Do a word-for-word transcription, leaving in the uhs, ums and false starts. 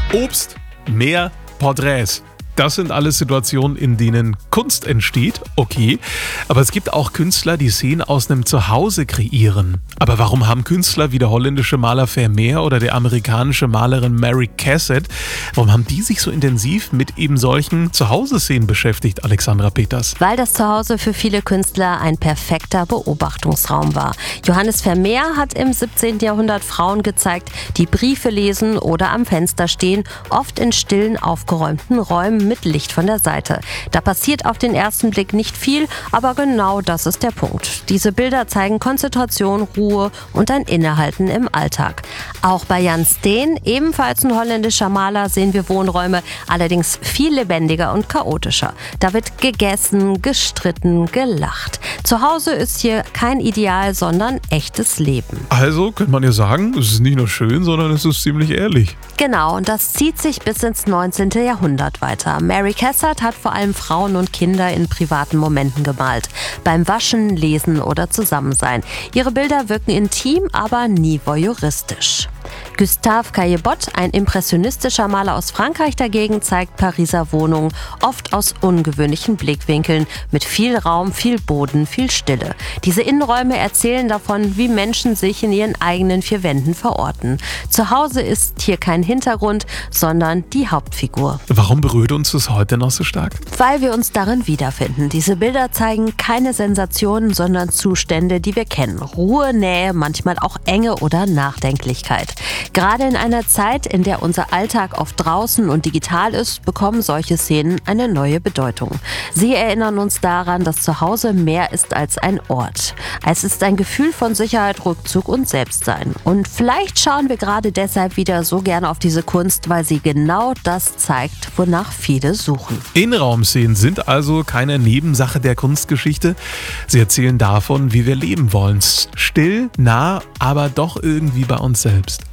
Obst, Meer, Porträts. Das sind alles Situationen, in denen Kunst entsteht, okay. Aber es gibt auch Künstler, die Szenen aus einem Zuhause kreieren. Aber warum haben Künstler wie der holländische Maler Vermeer oder der amerikanische Malerin Mary Cassatt, warum haben die sich so intensiv mit eben solchen Zuhause-Szenen beschäftigt, Alexandra Peters? Weil das Zuhause für viele Künstler ein perfekter Beobachtungsraum war. Johannes Vermeer hat im siebzehnten Jahrhundert Frauen gezeigt, die Briefe lesen oder am Fenster stehen, oft in stillen, aufgeräumten Räumen mit Licht von der Seite. Da passiert auf den ersten Blick nicht viel, aber genau das ist der Punkt. Diese Bilder zeigen Konzentration, Ruhe und ein Innehalten im Alltag. Auch bei Jan Steen, ebenfalls ein holländischer Maler, sehen wir Wohnräume, allerdings viel lebendiger und chaotischer. Da wird gegessen, gestritten, gelacht. Zu Hause ist hier kein Ideal, sondern echtes Leben. Also könnte man ja sagen, es ist nicht nur schön, sondern es ist ziemlich ehrlich. Genau, und das zieht sich bis ins neunzehnten Jahrhundert weiter. Mary Cassatt hat vor allem Frauen und Kinder in privaten Momenten gemalt. Beim Waschen, Lesen oder Zusammensein. Ihre Bilder wirken intim, aber nie voyeuristisch. Gustave Caillebotte, ein impressionistischer Maler aus Frankreich dagegen, zeigt Pariser Wohnungen oft aus ungewöhnlichen Blickwinkeln, mit viel Raum, viel Boden, viel Stille. Diese Innenräume erzählen davon, wie Menschen sich in ihren eigenen vier Wänden verorten. Zu Hause ist hier kein Hintergrund, sondern die Hauptfigur. Warum berührt uns das heute noch so stark? Weil wir uns darin wiederfinden. Diese Bilder zeigen keine Sensationen, sondern Zustände, die wir kennen. Ruhe, Nähe, manchmal auch Enge oder Nachdenklichkeit. Gerade in einer Zeit, in der unser Alltag oft draußen und digital ist, bekommen solche Szenen eine neue Bedeutung. Sie erinnern uns daran, dass Zuhause mehr ist als ein Ort. Es ist ein Gefühl von Sicherheit, Rückzug und Selbstsein. Und vielleicht schauen wir gerade deshalb wieder so gerne auf diese Kunst, weil sie genau das zeigt, wonach viele suchen. Innenraumszenen sind also keine Nebensache der Kunstgeschichte. Sie erzählen davon, wie wir leben wollen. Still, nah, aber doch irgendwie bei uns selbst.